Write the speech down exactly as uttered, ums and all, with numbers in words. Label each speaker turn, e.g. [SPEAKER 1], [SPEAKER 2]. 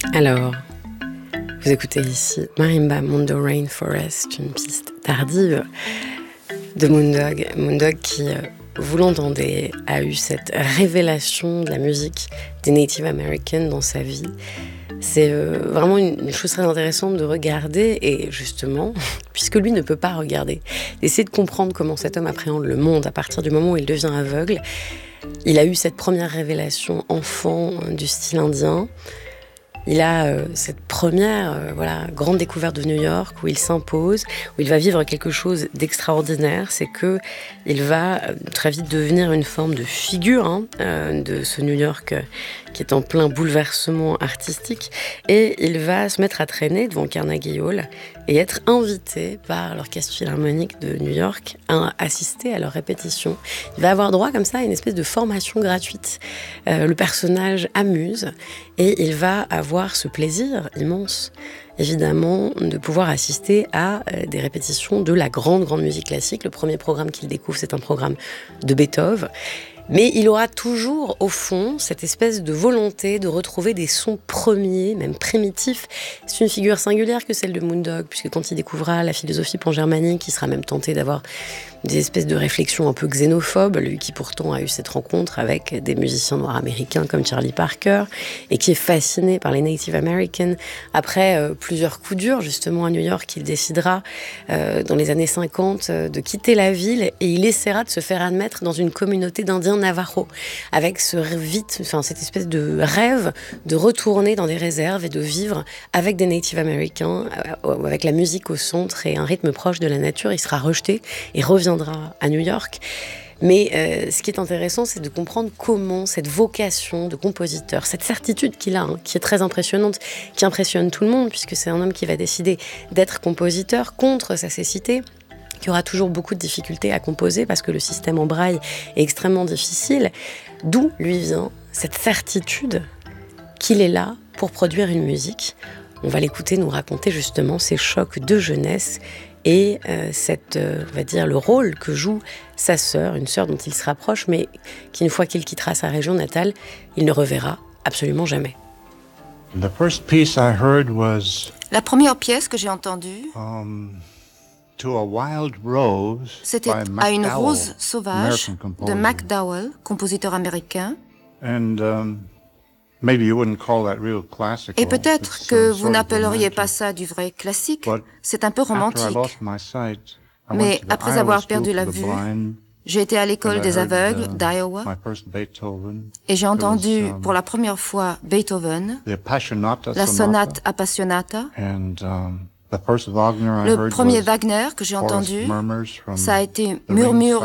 [SPEAKER 1] Alors, vous écoutez ici Marimba Mondo Rainforest, une piste tardive de Moondog. Moondog qui, vous l'entendez, a eu cette révélation de la musique des Native Americans dans sa vie. C'est euh, vraiment une, une chose très intéressante de regarder et justement, puisque lui ne peut pas regarder, d'essayer de comprendre comment cet homme appréhende le monde à partir du moment où il devient aveugle. Il a eu cette première révélation enfant du style indien. Il a euh, cette première euh, voilà, grande découverte de New York où il s'impose, où il va vivre quelque chose d'extraordinaire. C'est qu'il va euh, très vite devenir une forme de figure hein, euh, de ce New York euh, qui est en plein bouleversement artistique. Et il va se mettre à traîner devant Carnegie Hall et être invité par l'Orchestre Philharmonique de New York à assister à leur répétition. Il va avoir droit comme ça à une espèce de formation gratuite. Euh, le personnage amuse et il va avoir ce plaisir immense, évidemment, de pouvoir assister à euh, des répétitions de la grande, grande musique classique. Le premier programme qu'il découvre, c'est un programme de Beethoven. Mais il aura toujours, au fond, cette espèce de volonté de retrouver des sons premiers, même primitifs. C'est une figure singulière que celle de Moondog, puisque quand il découvrira la philosophie pangermanique, il sera même tenté d'avoir des espèces de réflexions un peu xénophobes, lui qui pourtant a eu cette rencontre avec des musiciens noirs américains comme Charlie Parker, et qui est fasciné par les Native Americans. Après euh, plusieurs coups durs, justement, à New York, il décidera, euh, dans les années cinquante, euh, de quitter la ville, et il essaiera de se faire admettre dans une communauté d'Indiens Navajo, avec ce vite, enfin, cette espèce de rêve de retourner dans des réserves et de vivre avec des Native Americans, euh, avec la musique au centre et un rythme proche de la nature. Il sera rejeté et reviendra à New York. Mais euh, ce qui est intéressant, c'est de comprendre comment cette vocation de compositeur, cette certitude qu'il a, hein, qui est très impressionnante, qui impressionne tout le monde, puisque c'est un homme qui va décider d'être compositeur contre sa cécité, qui aura toujours beaucoup de difficultés à composer parce que le système en braille est extrêmement difficile. D'où lui vient cette certitude qu'il est là pour produire une musique. On va l'écouter nous raconter justement ces chocs de jeunesse et euh, cette, euh, on va dire, le rôle que joue sa sœur, une sœur dont il se rapproche, mais qu'une fois qu'il quittera sa région natale, il ne reverra absolument jamais.
[SPEAKER 2] The first piece I heard was,
[SPEAKER 3] La première pièce que j'ai entendue,
[SPEAKER 2] um, To a Wild Rose,
[SPEAKER 3] c'était
[SPEAKER 2] by
[SPEAKER 3] à une
[SPEAKER 2] MacDowell,
[SPEAKER 3] rose sauvage
[SPEAKER 2] American composer.
[SPEAKER 3] de MacDowell, compositeur américain.
[SPEAKER 2] And um, maybe you wouldn't call that real classical.
[SPEAKER 3] Et peut-être
[SPEAKER 2] It's,
[SPEAKER 3] que
[SPEAKER 2] uh,
[SPEAKER 3] vous
[SPEAKER 2] sort of
[SPEAKER 3] n'appelleriez
[SPEAKER 2] romantic.
[SPEAKER 3] pas ça du vrai classique.
[SPEAKER 2] But
[SPEAKER 3] C'est un peu
[SPEAKER 2] after I
[SPEAKER 3] romantique.
[SPEAKER 2] lost my sight, I went
[SPEAKER 3] Mais
[SPEAKER 2] to the
[SPEAKER 3] après
[SPEAKER 2] Iowa
[SPEAKER 3] avoir
[SPEAKER 2] School
[SPEAKER 3] perdu la
[SPEAKER 2] for the
[SPEAKER 3] vue,
[SPEAKER 2] Blind,
[SPEAKER 3] j'ai été à l'école
[SPEAKER 2] and I
[SPEAKER 3] des
[SPEAKER 2] heard,
[SPEAKER 3] aveugles
[SPEAKER 2] uh,
[SPEAKER 3] d'Iowa
[SPEAKER 2] my first Beethoven.
[SPEAKER 3] et j'ai entendu
[SPEAKER 2] It was, um,
[SPEAKER 3] pour la première fois Beethoven,
[SPEAKER 2] the Appassionata
[SPEAKER 3] la
[SPEAKER 2] Sonata,
[SPEAKER 3] sonate Appassionata.
[SPEAKER 2] and um, the first Wagner I
[SPEAKER 3] Le
[SPEAKER 2] heard
[SPEAKER 3] premier
[SPEAKER 2] was
[SPEAKER 3] Wagner que j'ai
[SPEAKER 2] Forest
[SPEAKER 3] entendu,
[SPEAKER 2] Murmurs from
[SPEAKER 3] ça a été
[SPEAKER 2] the Ring
[SPEAKER 3] Murmure